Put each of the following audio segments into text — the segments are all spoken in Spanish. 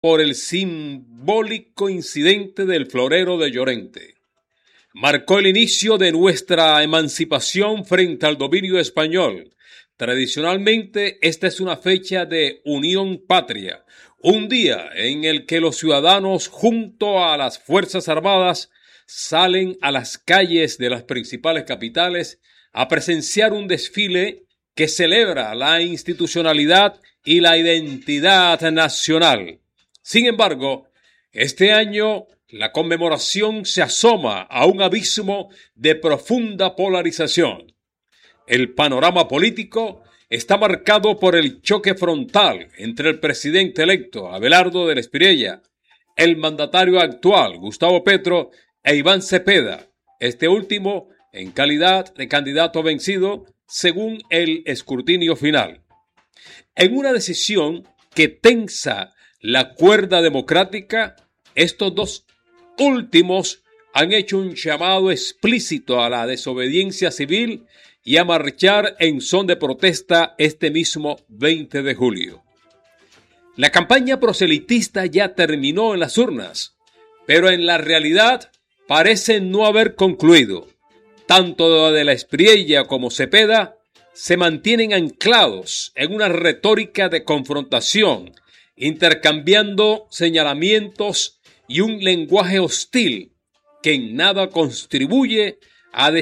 por el simbólico incidente del Florero de Llorente. Marcó el inicio de nuestra emancipación frente al dominio español. Tradicionalmente, esta es una fecha de unión patria, un día en el que los ciudadanos, junto a las Fuerzas Armadas, salen a las calles de las principales capitales a presenciar un desfile que celebra la institucionalidad y la identidad nacional. Sin embargo, este año la conmemoración se asoma a un abismo de profunda polarización. El panorama político está marcado por el choque frontal entre el presidente electo, Abelardo del Espriella, el mandatario actual, Gustavo Petro, e Iván Cepeda, este último en calidad de candidato vencido según el escrutinio final. En una decisión que tensa la cuerda democrática, estos dos últimos han hecho un llamado explícito a la desobediencia civil y a marchar en son de protesta este mismo 20 de julio. La campaña proselitista ya terminó en las urnas, pero en la realidad parece no haber concluido. Tanto de la Espriella como Cepeda se mantienen anclados en una retórica de confrontación, intercambiando señalamientos y un lenguaje hostil que en nada contribuye a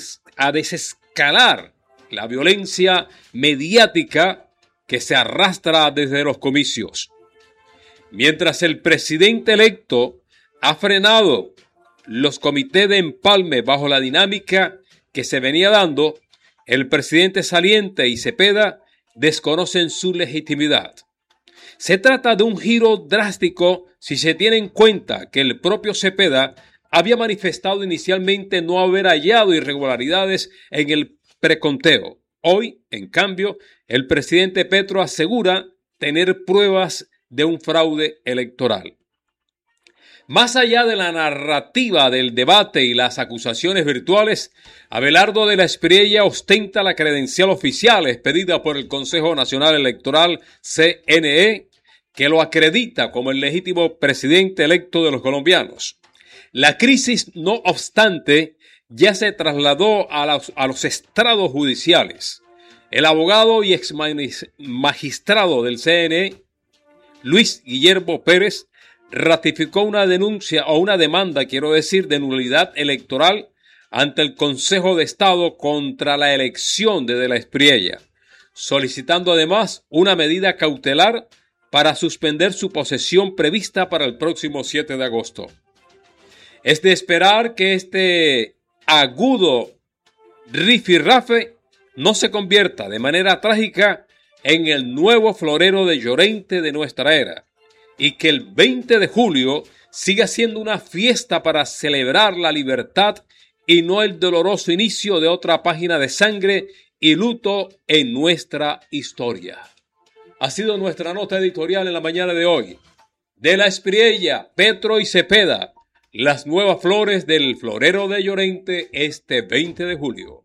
desescalar la violencia mediática que se arrastra desde los comicios. Mientras el presidente electo ha frenado los comités de empalme bajo la dinámica que se venía dando, el presidente saliente y Cepeda desconocen su legitimidad. Se trata de un giro drástico si se tiene en cuenta que el propio Cepeda había manifestado inicialmente no haber hallado irregularidades en el preconteo. Hoy, en cambio, el presidente Petro asegura tener pruebas de un fraude electoral. Más allá de la narrativa del debate y las acusaciones virtuales, Abelardo de la Espriella ostenta la credencial oficial expedida por el Consejo Nacional Electoral, CNE, que lo acredita como el legítimo presidente electo de los colombianos. La crisis, no obstante, ya se trasladó a los estrados judiciales. El abogado y ex magistrado del CNE, Luis Guillermo Pérez, ratificó una demanda de nulidad electoral ante el Consejo de Estado contra la elección de la Espriella, solicitando además una medida cautelar para suspender su posesión prevista para el próximo 7 de agosto. Es de esperar que este agudo rifirrafe no se convierta de manera trágica en el nuevo Florero de Llorente de nuestra era, y que el 20 de julio siga siendo una fiesta para celebrar la libertad y no el doloroso inicio de otra página de sangre y luto en nuestra historia. Ha sido nuestra nota editorial en la mañana de hoy. De la Espriella, Petro y Cepeda, las nuevas flores del Florero de Llorente este 20 de julio.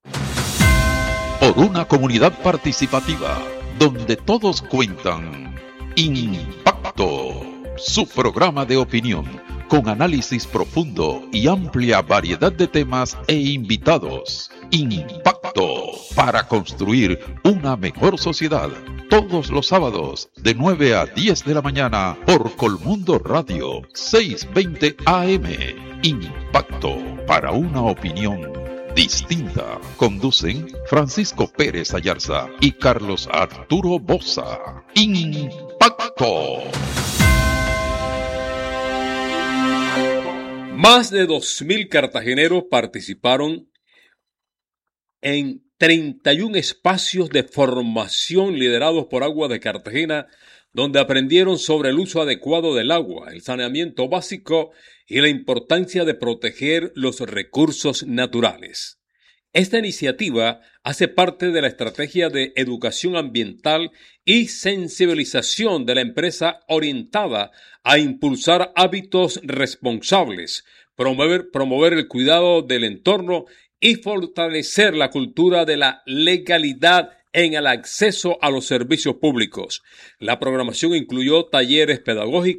Por una comunidad participativa, donde todos cuentan. Impacto, su programa de opinión, con análisis profundo y amplia variedad de temas e invitados. Impacto, para construir una mejor sociedad. Todos los sábados, de 9 a 10 de la mañana, por Colmundo Radio, 620 AM. Impacto, para una opinión distinta. Conducen Francisco Pérez Ayarza y Carlos Arturo Boza. Impacto. Más de 2.000 cartageneros participaron en 31 espacios de formación liderados por Agua de Cartagena, donde aprendieron sobre el uso adecuado del agua, el saneamiento básico y la importancia de proteger los recursos naturales. Esta iniciativa hace parte de la estrategia de educación ambiental y sensibilización de la empresa orientada a impulsar hábitos responsables, promover el cuidado del entorno y fortalecer la cultura de la legalidad en el acceso a los servicios públicos. La programación incluyó talleres pedagógicos